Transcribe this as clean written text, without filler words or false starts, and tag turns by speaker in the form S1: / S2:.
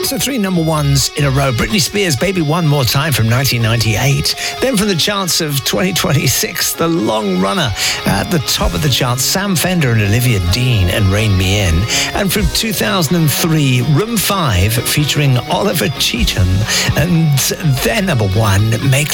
S1: So 3 number ones in a row. Britney Spears, Baby One More Time from 1998. Then from the charts of 2026, the long runner at the top of the charts, Sam Fender and Olivia Dean and Rein Me In. And from 2003, Room 5 featuring Oliver Cheatham. And their number one, Make